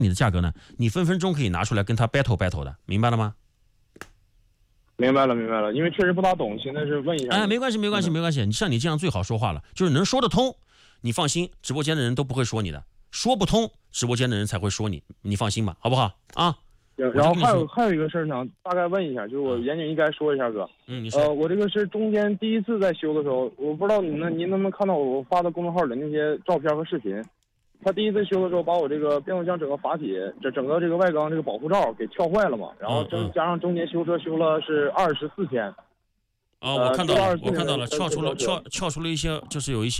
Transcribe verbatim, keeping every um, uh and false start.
你的价格呢，你分分钟可以拿出来跟他 battle battle 的，明白了吗？ 明白了，明白了，因为确实不大懂，现在是问一下。 哎，没关系，没关系，没关系。你像你这样最好说话了，就是能说得通，你放心，直播间的人都不会说你的。说不通，直播间的人才会说你，你放心吧，好不好啊？ 然后还有还有一个事儿想大概问一下，就是我严谨应该说一下哥。 嗯，你说。 呃，我这个是中间第一次在修的时候，我不知道您能您能不能看到我发的公众号里那些照片和视频。他第一次修的时候，把我这个变速箱整个阀体、这整个这个外缸这个保护罩给撬坏了嘛，然后增加上中间修车修了是二十四天。 啊、哦，我看到了，我看到了，撬出了撬撬出了一些，就是有一些。